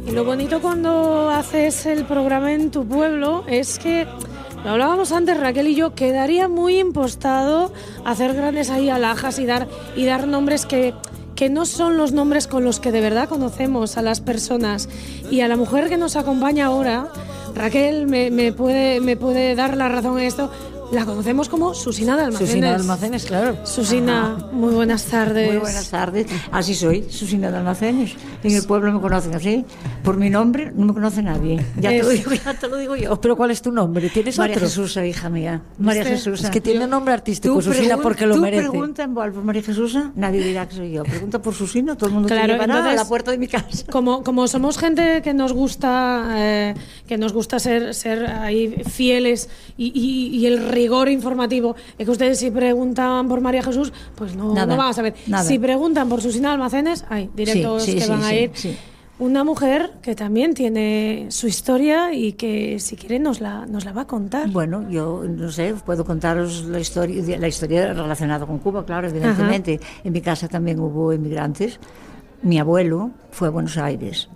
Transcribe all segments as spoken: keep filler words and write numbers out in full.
Y lo bonito cuando haces el programa en tu pueblo es que, lo hablábamos antes Raquel y yo, quedaría muy impostado hacer grandes ahí alhajas y dar, y dar nombres que, que no son los nombres con los que de verdad conocemos a las personas. Y a la mujer que nos acompaña ahora, Raquel me, me, puede, me puede dar la razón en esto. La conocemos como Susina de Almacenes. Susina de Almacenes, claro. Susina, ajá. Muy buenas tardes. Muy buenas tardes. Así soy, Susina de Almacenes. En el pueblo me conocen así. Por mi nombre no me conoce nadie. Ya te, lo digo, ya te lo digo yo. ¿Pero cuál es tu nombre? ¿Tienes María otro? Jesús, hija mía. María Jesús. Es que tiene nombre artístico, Susina, porque lo tú merece. Tú pregunta en por María Jesús, nadie dirá que soy yo. Pregunta por Susina, todo el mundo claro, te llevará entonces, a la puerta de mi casa. Como, como somos gente que nos gusta, eh, que nos gusta ser, ser ahí fieles y, y, y el rigor informativo. Es que ustedes si preguntan por María Jesús, pues no, nada, no van a saber. Nada. Si preguntan por Susina Almacenes, hay directos sí, sí, que sí, van sí, a ir. Sí. Una mujer que también tiene su historia y que si quiere nos la, nos la va a contar. Bueno, yo no sé, puedo contaros la historia, la historia relacionada con Cuba, claro, evidentemente. Ajá. En mi casa también hubo inmigrantes. Mi abuelo fue a Buenos Aires.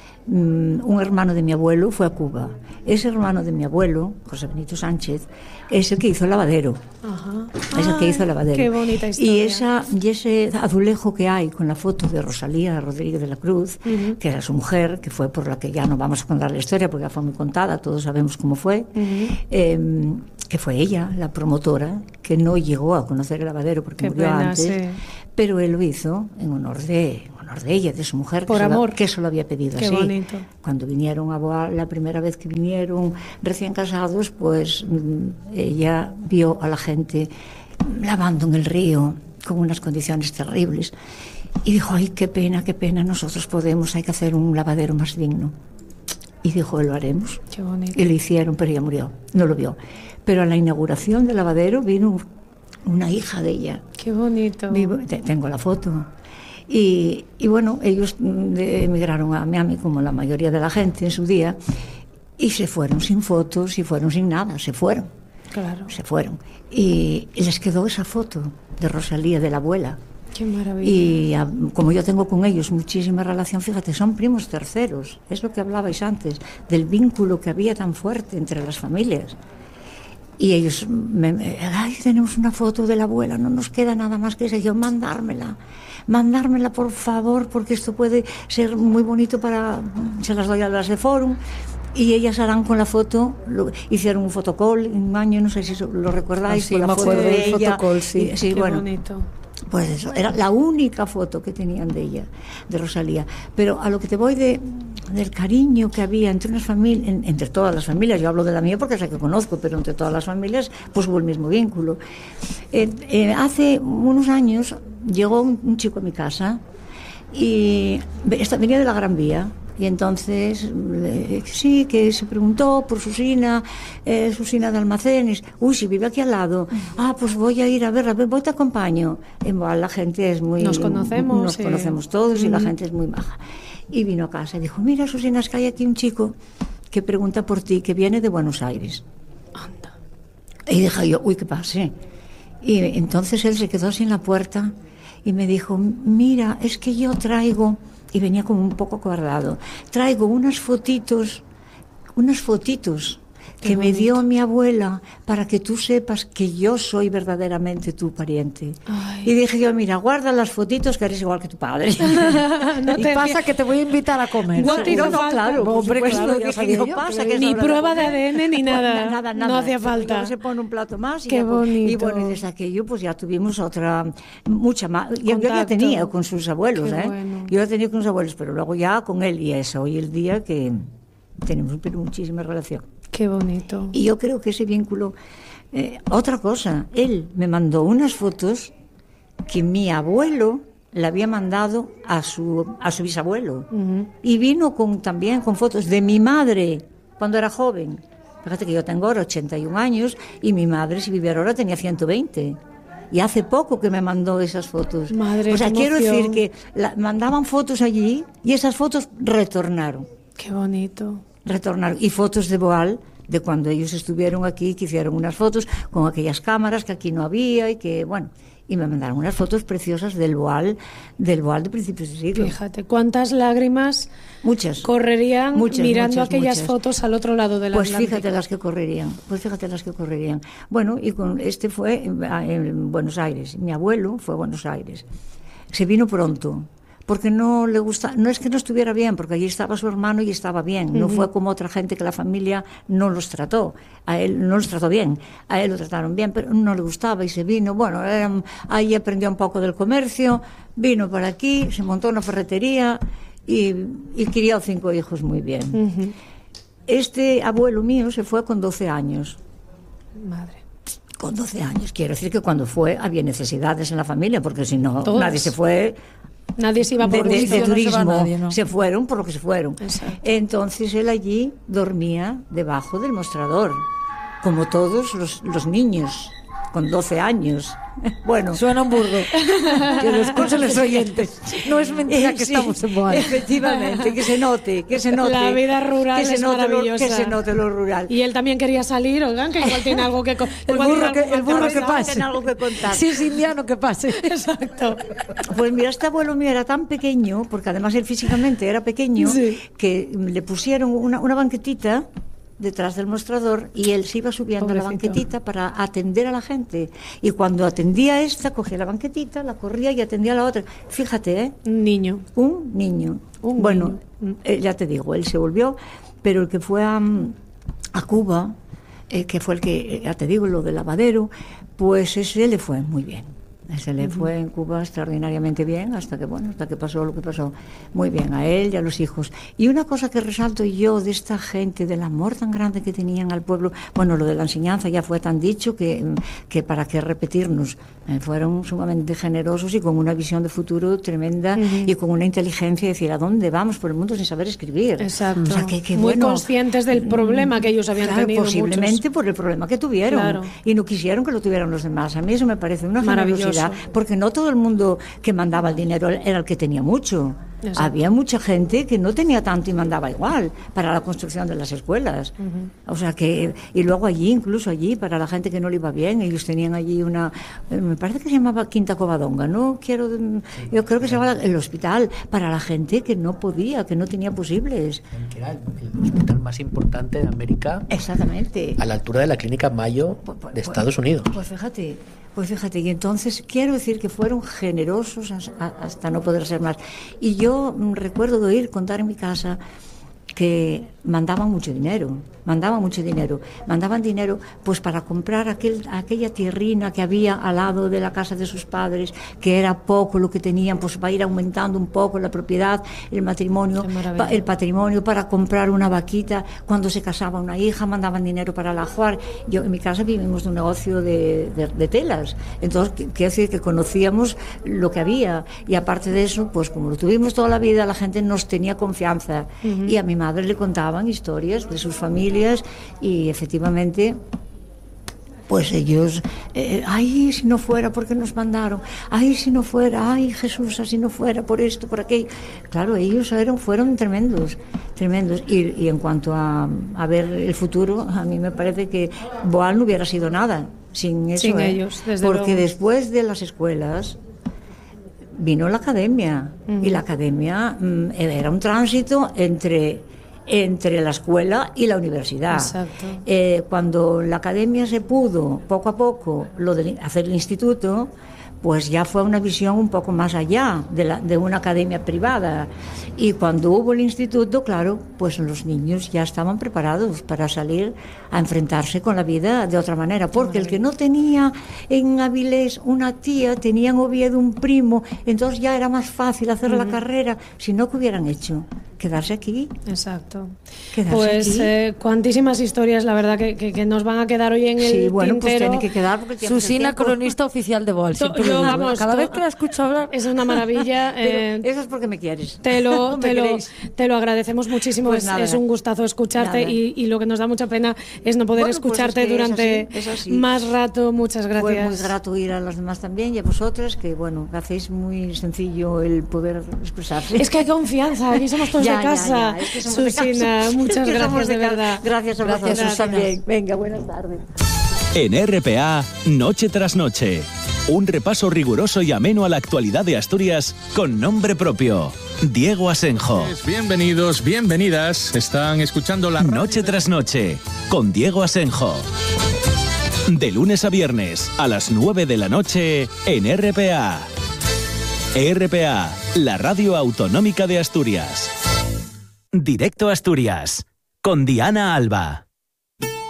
Un hermano de mi abuelo fue a Cuba. Ese hermano de mi abuelo, José Benito Sánchez, es el que hizo el lavadero. Ajá. Es el que hizo el lavadero. Qué bonita historia. Y, esa, y ese azulejo que hay con la foto de Rosalía Rodríguez de la Cruz, uh-huh. que era su mujer, que fue por la que ya no vamos a contar la historia porque ya fue muy contada, todos sabemos cómo fue, uh-huh. eh, que fue ella, la promotora, que no llegó a conocer el lavadero porque Qué murió pena, antes, sí. Pero él lo hizo en honor de... de ella, de su mujer, por que, amor. Se lo, que se lo había pedido. Qué así. Bonito. Cuando vinieron a Boal, la primera vez que vinieron recién casados, pues ella vio a la gente lavando en el río con unas condiciones terribles y dijo, ay, qué pena, qué pena, nosotros podemos, hay que hacer un lavadero más digno. Y dijo, lo haremos. Qué bonito. Y lo hicieron, pero ella murió, no lo vio. Pero a la inauguración del lavadero vino una hija de ella. Qué bonito. Vivo, tengo la foto. Y, y bueno, ellos emigraron a Miami como la mayoría de la gente en su día y se fueron sin fotos y fueron sin nada, se fueron. Claro. Se fueron. Y, y les quedó esa foto de Rosalía, de la abuela. Qué maravilla. Y a, como yo tengo con ellos muchísima relación, fíjate, son primos terceros. Es lo que hablabais antes, del vínculo que había tan fuerte entre las familias. Y ellos, me, me, ay, tenemos una foto de la abuela, no nos queda nada más que esa. Y yo, mandármela, mandármela por favor, porque esto puede ser muy bonito para, se las doy a las de Forum. Y ellas harán con la foto, lo, hicieron un fotocall en un año, no sé si lo recordáis, ah, sí, con la me foto acuerdo de ella. Fotocall, sí. Y, sí, Qué bueno, bonito. Pues eso, era la única foto que tenían de ella, de Rosalía. Pero a lo que te voy de, del cariño que había entre unas familias, en, entre todas las familias, yo hablo de la mía porque es la que conozco, pero entre todas las familias, pues hubo el mismo vínculo. Eh, eh, hace unos años llegó un, un chico a mi casa y venía de la Gran Vía. Y entonces, eh, sí, que se preguntó por Susina, eh, Susina de Almacenes. Uy, si vive aquí al lado. Ah, pues voy a ir a verla, voy, te acompaño. En Boal la gente es muy... Nos conocemos. Nos eh. conocemos todos y mm. la gente es muy maja. Y vino a casa y dijo, mira, Susina, es que hay aquí un chico que pregunta por ti, que viene de Buenos Aires. Anda. Y dije yo, uy, ¿qué pasa? Y entonces él se quedó así en la puerta y me dijo, mira, es que yo traigo... Y venía como un poco guardado. Traigo unas fotitos, unas fotitos Qué que bonito. me dio mi abuela para que tú sepas que yo soy verdaderamente tu pariente. Ay. Y dije yo, mira, guarda las fotitos que eres igual que tu padre. No y te pasa fías. que te voy a invitar a comer. No, no, no, claro, por hombre, supuesto, claro, ya dije sabía yo, yo, pasa pero que Ni es hora de prueba de comer. A D N ni nada. nada, nada. No hacía Y falta. luego se pone un plato más. Y Qué ya, bonito. Y bueno, y desde aquello pues ya tuvimos otra, mucha más. Yo, yo ya Contacto. tenía con sus abuelos, Qué ¿eh? bueno. Yo ya tenía con sus abuelos, pero luego ya con él y eso. Hoy el día que tenemos muchísima relación. Qué bonito. Y yo creo que ese vínculo... Eh, otra cosa, él me mandó unas fotos que mi abuelo le había mandado a su, a su bisabuelo. Uh-huh. Y vino con, también con fotos de mi madre cuando era joven. Fíjate que yo tengo ahora ochenta y un años y mi madre, si viviera ahora, tenía ciento veinte. Y hace poco que me mandó esas fotos. Madre, o sea, qué quiero emoción. decir que la, mandaban fotos allí y esas fotos retornaron. Qué bonito. Retornaron. Y fotos de Boal, de cuando ellos estuvieron aquí, que hicieron unas fotos con aquellas cámaras que aquí no había y que, bueno, y me mandaron unas fotos preciosas del Boal, del Boal de principios de siglo. Fíjate, cuántas lágrimas muchas correrían muchas, mirando muchas, aquellas muchas. fotos al otro lado del Pues Atlántico. fíjate las que correrían, pues fíjate las que correrían. Bueno, y con este fue en, en Buenos Aires. Mi abuelo fue a Buenos Aires. Se vino pronto. Porque no le gusta, no es que no estuviera bien, porque allí estaba su hermano y estaba bien. No uh-huh. fue como otra gente que la familia no los trató. A él no los trató bien, a él lo trataron bien, pero no le gustaba y se vino. Bueno, eh, ahí aprendió un poco del comercio, vino por aquí, se montó una ferretería y, y crió cinco hijos muy bien. Uh-huh. Este abuelo mío se fue con doce años. Madre. Con doce años. Quiero decir que cuando fue había necesidades en la familia, porque si no, Todas. Nadie se fue. Nadie se iba por de, de, de turismo, no se, nadie, ¿no? se fueron por lo que se fueron. Exacto. Entonces él allí dormía debajo del mostrador, como todos los, los niños, con doce años. Bueno, suena un burdo. Que lo escuchen los oyentes. No es mentira que sí, estamos en Boal. Efectivamente, que se note, que se note. La vida rural que se es note maravillosa. Lo, que se note lo rural. Y él también quería salir, oigan, que igual tiene algo que el burro que, el burro que pase. Tiene algo que contar. Si es indiano, que pase. Exacto. Pues mira, este abuelo mío era tan pequeño, porque además él físicamente era pequeño, sí. que le pusieron una, una banquetita detrás del mostrador y él se iba subiendo Pobrecito. a la banquetita para atender a la gente, y cuando atendía a esta cogía la banquetita, la corría y atendía a la otra. Fíjate, ¿eh? Un niño. Un niño. Un bueno, niño. Eh, ya te digo, él se volvió, pero el que fue a, a Cuba, eh, que fue el que, ya te digo, lo del lavadero, pues ese le fue muy bien. Se le fue en Cuba extraordinariamente bien, hasta que bueno, hasta que pasó lo que pasó. Muy bien, a él y a los hijos. Y una cosa que resalto yo de esta gente, del amor tan grande que tenían al pueblo, bueno, lo de la enseñanza ya fue tan dicho que, que para qué repetirnos. Eh, fueron sumamente generosos y con una visión de futuro tremenda, uh-huh. y con una inteligencia de decir a dónde vamos por el mundo sin saber escribir. Exacto. O sea, que, que, muy bueno, conscientes del problema que ellos habían claro, tenido. Posiblemente muchos. por el problema que tuvieron, claro. y no quisieron que lo tuvieran los demás. A mí eso me parece una generosidad. Porque no todo el mundo que mandaba el dinero era el que tenía mucho. Exacto. Había mucha gente que no tenía tanto y mandaba igual para la construcción de las escuelas. Uh-huh. O sea que, y luego allí, incluso allí, para la gente que no le iba bien, ellos tenían allí una, me parece que se llamaba Quinta Covadonga, ¿no? Quiero, yo creo que se llamaba el hospital, para la gente que no podía, que no tenía posibles. Que era el, el hospital más importante de América. Exactamente. A la altura de la Clínica Mayo pues, pues, de Estados Unidos. Pues fíjate. Pues fíjate, y entonces quiero decir que fueron generosos hasta no poder ser más. Y yo recuerdo de oír contar en mi casa que mandaban mucho dinero, mandaban mucho dinero, mandaban dinero pues para comprar aquel, aquella tierrina que había al lado de la casa de sus padres, que era poco lo que tenían, pues para ir aumentando un poco la propiedad, el matrimonio, pa, el patrimonio, para comprar una vaquita. Cuando se casaba una hija, mandaban dinero para el ajuar. Yo en mi casa vivimos de un negocio de, de, de telas, entonces quiero decir que conocíamos lo que había, y aparte de eso, pues como lo tuvimos toda la vida, la gente nos tenía confianza, uh-huh. y a mi madre le contaban historias de sus familias, y efectivamente pues ellos, eh, ay, si no fuera porque nos mandaron, ay, si no fuera, ay, Jesús, si no fuera por esto, por aquello. Claro, ellos eran, fueron tremendos, tremendos. Y, y en cuanto a, a ver el futuro, a mí me parece que Boal no hubiera sido nada sin eso. Sin ¿eh? ellos, desde Porque luego. Después de las escuelas vino la academia, uh-huh. y la academia mm, era un tránsito entre... entre la escuela y la universidad. Exacto. Eh, cuando la academia se pudo, poco a poco, lo de hacer el instituto, pues ya fue una visión un poco más allá de, la, de una academia privada. Y cuando hubo el instituto, claro, pues los niños ya estaban preparados para salir a enfrentarse con la vida de otra manera, porque el que no tenía en Avilés una tía, tenía en Oviedo un primo, entonces ya era más fácil hacer uh-huh. la carrera, si no, que hubieran hecho quedarse aquí. Exacto. Quedarse pues aquí. Eh, cuantísimas historias, la verdad, que, que, que nos van a quedar hoy en el sí, bueno, tintero. Pues tiene que quedar porque el Susina, cronista oficial de Boal. Yo, vamos, cada to, vez que la escucho hablar es una maravilla. eh, eso es porque me quieres. Te lo, no te, lo, te lo agradecemos muchísimo. Pues es, nada, es un gustazo escucharte, y, y lo que nos da mucha pena es no poder bueno, escucharte pues es durante es así, es así. más rato. Muchas gracias. Fue muy grato ir a los demás también, y a vosotras, que bueno, hacéis muy sencillo el poder expresarse. Es que hay confianza, aquí somos todos ya, de casa. Ya, ya. Es que somos Susina, de casa. muchas es que gracias, de, de verdad. Gracias a vosotros gracias, también. Venga, buenas tardes. En R P A, Noche tras Noche. Un repaso riguroso y ameno a la actualidad de Asturias con nombre propio. Diego Asenjo. Bienvenidos, bienvenidas. Están escuchando la Noche tras noche con Diego Asenjo. De lunes a viernes a las nueve de la noche en R P A. R P A, la radio autonómica de Asturias. Directo a Asturias con Diana Alba.